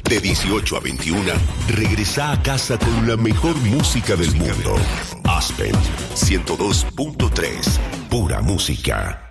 De 18 a 21, regresa a casa con la mejor música del mundo. Aspen 102.3, pura música.